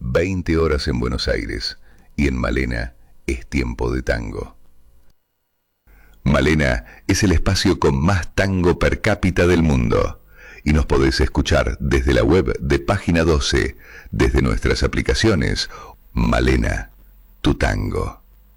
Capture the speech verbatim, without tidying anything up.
veinte horas en Buenos Aires, y en Malena es tiempo de tango. Malena es el espacio con más tango per cápita del mundo, y nos podés escuchar desde la web de Página doce, desde nuestras aplicaciones. Malena, tu tango.